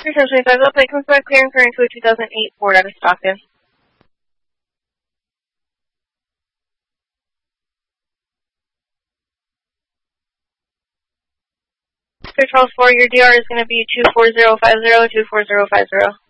1025, update comes back clear and current to a 2008 Ford out of Stockton. Charles 4, your DR is going to be 24050, 24050.